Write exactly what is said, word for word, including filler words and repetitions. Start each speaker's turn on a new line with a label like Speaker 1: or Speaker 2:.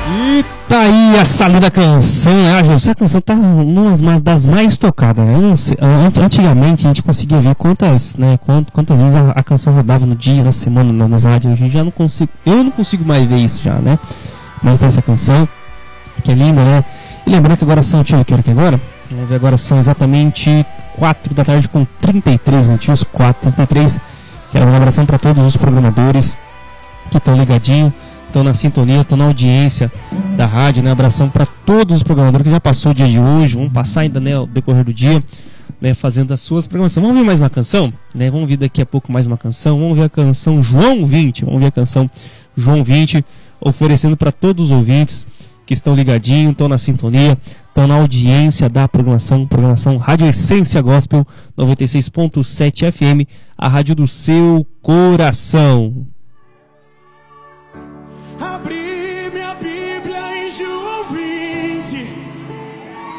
Speaker 1: E tá aí essa linda canção, né? Essa canção tá uma das mais tocadas, né? Não sei, antigamente a gente conseguia ver quantas, né, quantas vezes a, a canção rodava no dia, na semana, nas rádios. Hoje já não consigo, eu não consigo mais ver isso já, né? Mas tem essa canção, que é linda, né? E lembrando que agora são, deixa eu ver que hora que é agora. Vamos ver, agora são exatamente quatro da tarde com trinta e três minutinhos, quatro e trinta e três. Quero uma abração para todos os programadores que estão ligadinhos, estão na sintonia, estão na audiência da rádio, né? Abração para todos os programadores que já passou o dia de hoje, vão passar ainda, né, ao decorrer do dia, né, fazendo as suas programações. Vamos ver mais uma canção, né? Vamos ver daqui a pouco mais uma canção. Vamos ver a canção João vinte. Vamos ver a canção João vinte, oferecendo para todos os ouvintes que estão ligadinhos, estão na sintonia, estão na audiência da programação, programação Rádio Essência Gospel noventa e seis ponto sete F M, a rádio do seu coração.
Speaker 2: Abri minha Bíblia em João vinte.